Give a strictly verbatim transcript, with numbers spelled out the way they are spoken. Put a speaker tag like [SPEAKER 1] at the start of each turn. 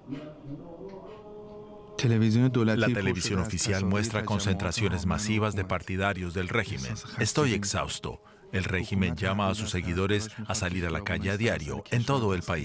[SPEAKER 1] La televisión oficial muestra concentraciones masivas de partidarios del régimen. Estoy exhausto. El régimen llama a sus seguidores a salir a la calle a diario en todo el país.